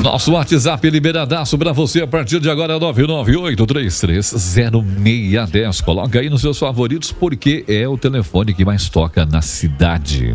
Nosso WhatsApp liberadaço para você a partir de agora é 998330610. Coloca aí nos seus favoritos porque é o telefone que mais toca na cidade.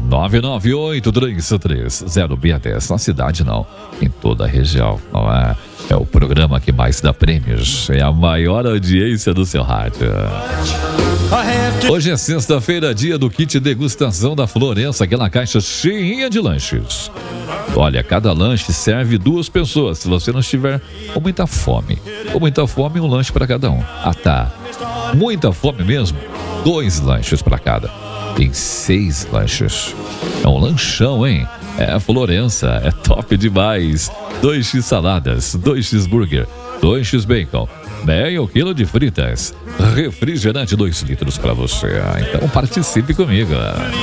998330610. Na cidade não, em toda a região. Não é? É o programa que mais dá prêmios. É a maior audiência do seu rádio. Hoje é sexta-feira, dia do kit degustação da Florença, aquela caixa cheinha de lanches. Olha, cada lanche serve 2 pessoas, se você não estiver com muita fome. Com muita fome, um lanche para cada um. Ah, tá. Muita fome mesmo? 2 lanches para cada. Tem 6 lanches. É um lanchão, hein? É Florença, é top demais. 2x saladas, 2 cheeseburger, 2x bacon, meio quilo de fritas, refrigerante 2 litros para você. Então participe comigo.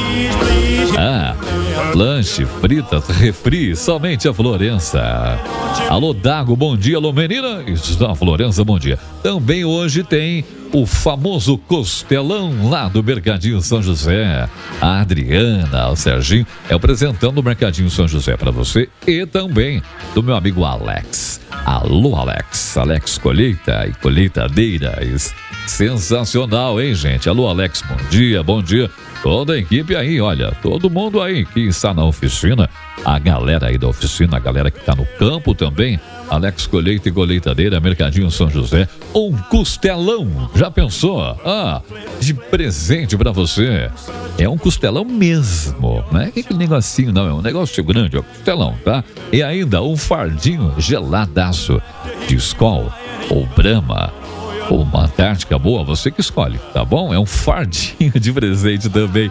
Lanche, fritas, refri, somente a Florença. Alô, Dago, bom dia. Alô, meninas da Florença, bom dia. Também hoje tem o famoso costelão lá do Mercadinho São José. A Adriana, o Serginho, apresentando o Mercadinho São José para você e também do meu amigo Alex. Alô, Alex. Alex Colheita e Colheitadeiras. Sensacional, hein, gente? Alô, Alex, bom dia, bom dia. Toda a equipe aí, olha, todo mundo aí que está na oficina, a galera aí da oficina, a galera que está no campo também, Alex Colheita e Colheitadeira, Mercadinho São José, um costelão, já pensou? De presente pra você, é um costelão mesmo, não é aquele negocinho não, é um negócio grande, é um costelão, tá? E ainda um fardinho geladaço de Skol ou Brahma, ou uma Antártica boa, você que escolhe, tá bom? É um fardinho de presente também.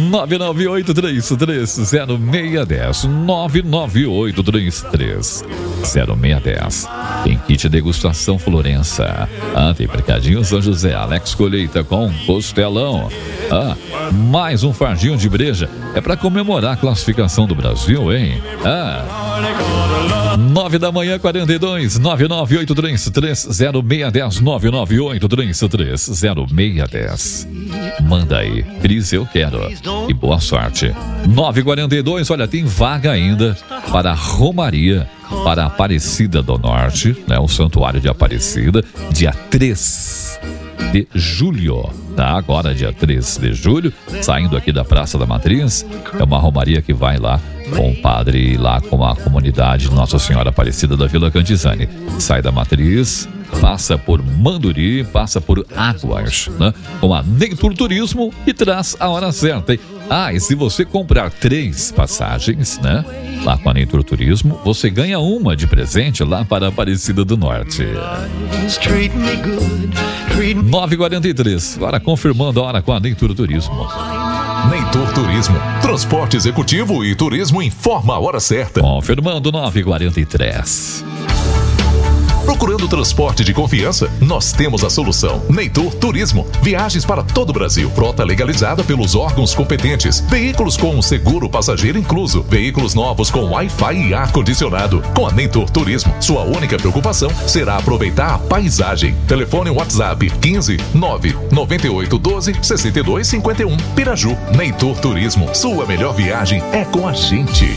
998330610. 998330610. Tem kit degustação Florença. Tem Mercadinho São José. Alex Colheita com costelão. Mais um fardinho de breja. É para comemorar a classificação do Brasil, hein? 9 da manhã, 42, 998330610, 998330610. Manda aí, Cris, eu quero. E boa sorte. 9h42, olha, tem vaga ainda para a Romaria, para a Aparecida do Norte, né? O Santuário de Aparecida, dia 3 de julho, tá? Agora dia 3 de julho, saindo aqui da Praça da Matriz, é uma romaria que vai lá com o padre, lá com a comunidade Nossa Senhora Aparecida da Vila Cantizane. Sai da Matriz, passa por Manduri, passa por Águas, né? Com a Neitor Turismo e traz a hora certa, hein? E se você comprar 3 passagens, né? Lá com a Neitor Turismo, você ganha uma de presente lá para a Aparecida do Norte. 9h43, agora confirmando a hora com a Neitor Turismo. Neitor Turismo, transporte executivo e turismo informa a hora certa. Confirmando 9h43. Procurando transporte de confiança? Nós temos a solução. Neitor Turismo. Viagens para todo o Brasil. Frota legalizada pelos órgãos competentes. Veículos com seguro passageiro incluso. Veículos novos com Wi-Fi e ar-condicionado. Com a Neitor Turismo, sua única preocupação será aproveitar a paisagem. Telefone WhatsApp 15 998 12 62 51. Piraju. Neitor Turismo. Sua melhor viagem é com a gente.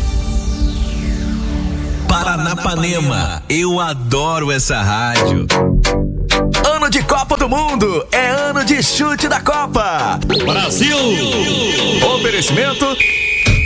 Paranapanema, eu adoro essa rádio. Ano de Copa do Mundo, é ano de chute da Copa. Brasil! Oferecimento